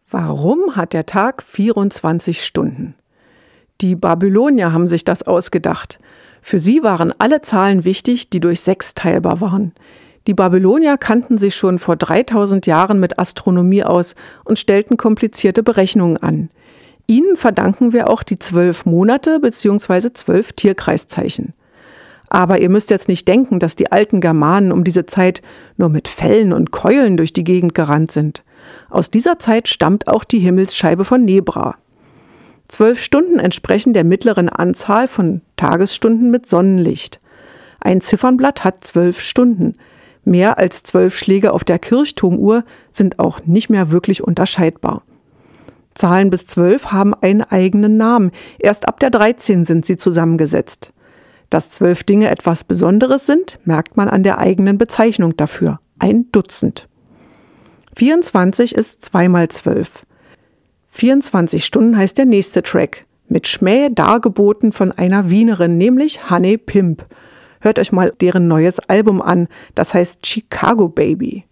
Warum hat der Tag 24 Stunden? Die Babylonier haben sich das ausgedacht. Für sie waren alle Zahlen wichtig, die durch 6 teilbar waren. Die Babylonier kannten sich schon vor 3000 Jahren mit Astronomie aus und stellten komplizierte Berechnungen an. Ihnen verdanken wir auch die 12 Monate bzw. 12 Tierkreiszeichen. Aber ihr müsst jetzt nicht denken, dass die alten Germanen um diese Zeit nur mit Fellen und Keulen durch die Gegend gerannt sind. Aus dieser Zeit stammt auch die Himmelsscheibe von Nebra. 12 Stunden entsprechen der mittleren Anzahl von Tagesstunden mit Sonnenlicht. Ein Ziffernblatt hat 12 Stunden. Mehr als 12 Schläge auf der Kirchturmuhr sind auch nicht mehr wirklich unterscheidbar. Zahlen bis 12 haben einen eigenen Namen. Erst ab der 13 sind sie zusammengesetzt. Dass 12 Dinge etwas Besonderes sind, merkt man an der eigenen Bezeichnung dafür. Ein Dutzend. 24 ist 2 mal 12. 24 Stunden heißt der nächste Track. Mit Schmäh dargeboten von einer Wienerin, nämlich Honey Pimp. Hört euch mal deren neues Album an. Das heißt Chicago Baby.